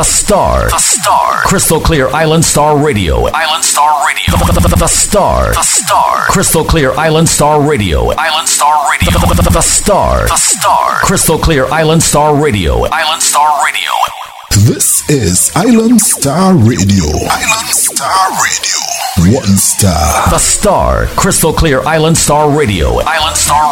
The Star. The Star. Crystal Clear Island Star Radio. Island Star Radio. The Star. The Star. Crystal Clear Island Star Radio. Island Star Radio. The Star. The Star. Crystal Clear Island Star Radio. Island Star Radio. This is Island Star Radio. Island Star Radio. One star. The Star. Crystal Clear Island Star Radio. Island Star